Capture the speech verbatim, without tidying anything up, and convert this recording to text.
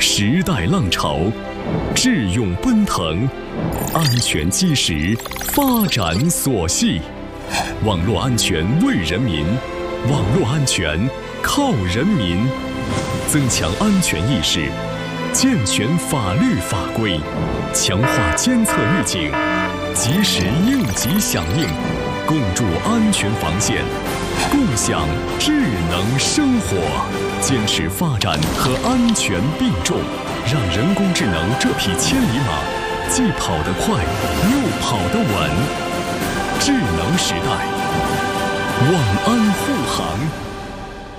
时代浪潮，智勇奔腾，安全基石，发展所系。网络安全为人民，网络安全靠人民。增强安全意识，健全法律法规，强化监测预警，及时应急响应，共筑安全防线，共享智能生活。坚持发展和安全并重，让人工智能这匹千里马既跑得快又跑得稳。智能时代，网安护航。